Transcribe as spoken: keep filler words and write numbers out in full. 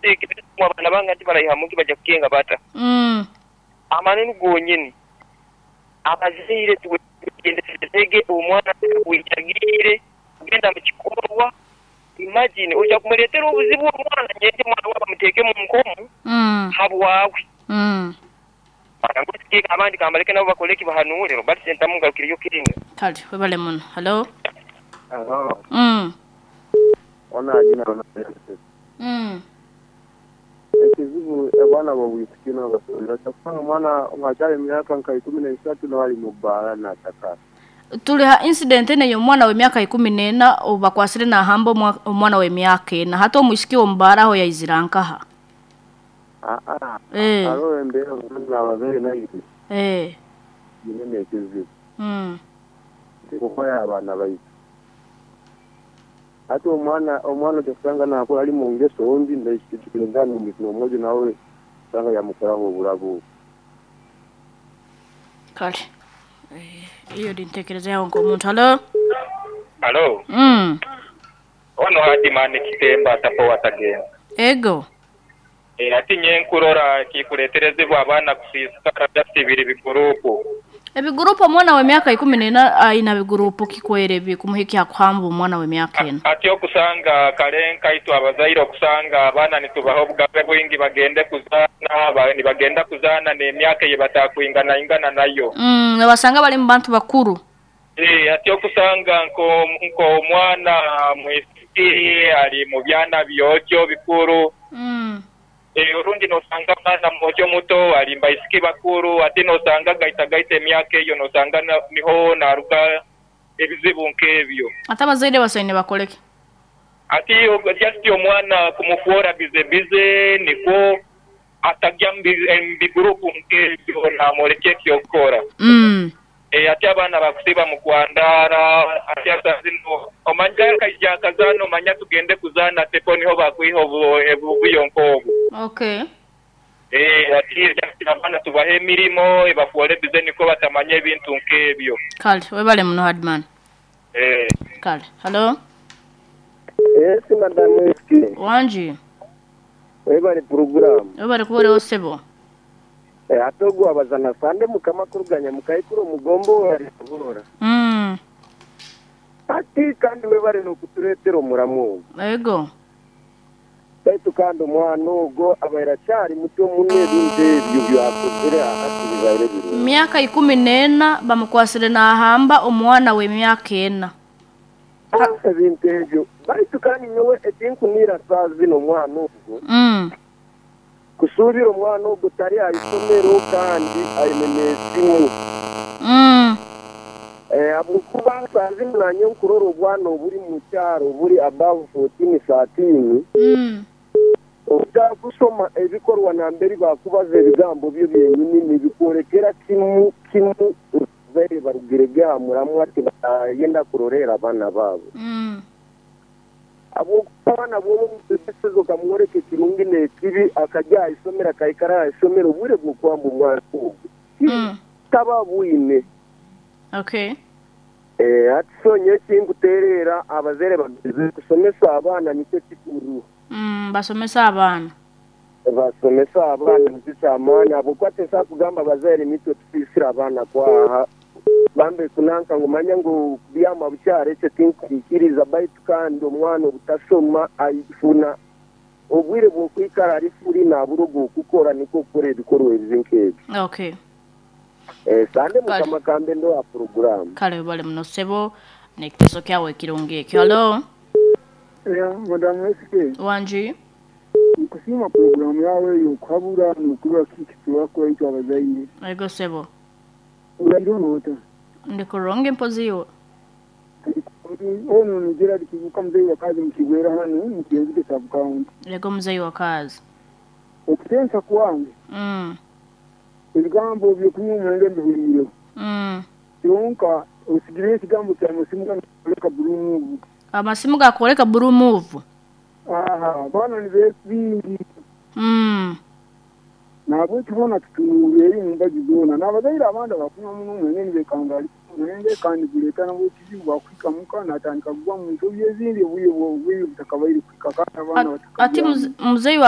bateke abana bangati barayihamuki bajya kukenga bata mm amanene gonyene abazire tugendesege umwana wiyagire genda mu kikorwa imagine uja kumuletera ubuzibu umwana nyende mwana wabamuteke mu nkomo mm habwawe mm Angutike abandi kamareke nabo bakoleki bahanure Robert Senta mungarukire yo kiringa. Kali webale muno. Hello. Hello. Mm. Ona ajina ona. Mm. Ekizibu ebana bo wisikina basubira cyafana mwana umajale myaka nka kumi na itatu no wali mubara na takara. Tuli ha incident ene yo mwana we myaka kumi n'ena obakwasire na hambo mwana we myaka na hato mushiki ombara ho yayiziranka ha. Ah ah. Eh. Aro embere mwana ababere na yiti. Eh. Yine ekizibu. Mm. Kuko yabana bayi. Ati omwana omwana cyasanga nako ali mu ngeso ondi ndayishikirengana mu mikino mmoja nawe sanga yamukaraho burago. Kali. Eh, iyo dintekereza yaho ngo umuntu. Hello. Hello. Mm. Ono hadi mane kitemba tapo watagenda. Ego. Eh ati nyenkurora kikuletereze abana kusisaka byasibiri bigurupo. Ebigurupo mwana we myaka kumi n'ena ina bigurupo kikwere bikumuhiki akwamba mwana we myaka ena. Ati okusanga karenka itu abazairo kusanga abana nitubaho bwabe bwingi bagende kuzana abani bagenda kuzana ne myaka ye batakwingana ingana nayo. Mm basanga bali mbantu bakuru. Eh ati okusanga nko nko mwana mwisi ali mu byana byojo bikuru. Mm. Eh urundi no sanga mwana mojo muto alimba isiki bakuru ati no sanga gaita gaita emyaka yo no sanga niho naruka ebizibu nkebyo atabazaire basene bakoleke ati just omwana kumufuora bize bize niko atagya mbi group nkebyo na moreke kyokora mm eh ati abana bakusiba mu kwandara ati asazino omanja kajya kazano manya tugende kuzana tepo niho bakwiho ebubuyo nkobo. Okay. Eh ati abana tubahe emirimo ebafuore bize niko batamanye ebintu nkebyo. Kali webale muno Hadman. Eh. Kali. Hello. Yes madam Eski. Wanji. Webale program. Webale kubore osebo. Eh atogo abazana sande mukama kuruganya mukayikuro mugombo wari kubora. Mm. Ati kandi webale no kuturetero muramu. Ego. Baitu kandi umwana ugo abaira cyari muto munebinde byo akozere ati bizaire biro. Myaka kumi n'ena bamukwasire na hamba omwana we myaka ena. Ah bintejo. Baitu kandi nyowe etinku nira sazi no mwana ugo. Mm. Kusubira umwana ugo tari ayisomero kandi ayimenesimu. Mm. Eh abukuba sazi nanyo kuroro bwana buri mu cyaro buri above fourteen thirteen. Mm. Oda kusoma ebikorwa na mbere bakubaze ibigambo byo byenyine nibikorekera kimu kimu zere barugirega muramwe ati yenda kurorera abana babo. Mm. Abo bana bo mutesezo kamworeke kirungi ne kibi akajya isomera kayikara isomero bure gukwamba umwana ko. Mm. Tababuine. Okay. Eh atsonye kinguterera abazere bagize kusomesa abana nicyo kikuru. Mm basomesa abana. Basomesa abana nzisamanya abo kwatesa kugamba bazere mitwe tufisira abana kwaha. Bambe kunanka ngo manya ngo byama bucyare cyo tinkiriza baitu kandi umwana utasoma ayifuna. Obwire bwo kwikara ari furi na burugo gukora niko kore bikorwe bizinkebi. Okay. Eh sande mukama kambe ndo a program. Kale bale muno sebo nekiso kyawe kirungi. Hello. Ya madam Eski. Wanji. Kusima program yawe yo kwabura nukura kitu wako ito abazaini. Ego sebo. Urayiro nota. Ndikuronge mpoziyo. Ono nijira dikivuka mzee wa kazi mkigwera hano mkienzike sub county. Ego mzee wa kazi. Okutensa kwange. Mm. Ibigambo byo kunyumenge ndihuriro. Mm. Yonka usigire ikigambo cya musimu gakoreka buru. Amasimu gakoreka buru move. Aha, bana ni besi. Mm. Nabo tubona tutuye imbaji dona. Nabazaira abanda bakunywa muno nyene bekangari. Nenge kandi buleta nabo tizi bakwika muka natandika kugwa mu nzo yezindi buye buye butakabairi kwika kana bana ati muzei